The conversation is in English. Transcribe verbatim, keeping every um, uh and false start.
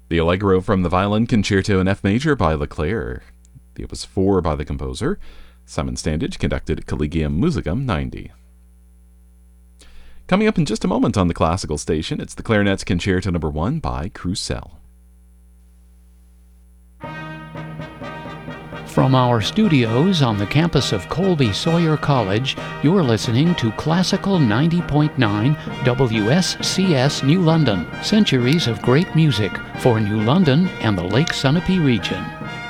The Allegro from the Violin Concerto in F major by Leclair. The Opus four by the composer. Simon Standage conducted Collegium Musicum ninety. Coming up in just a moment on the classical station, it's the Clarinets Concerto number one by Croussel. From our studios on the campus of Colby Sawyer College, you're listening to Classical ninety point nine W S C S New London, centuries of great music for New London and the Lake Sunapee region.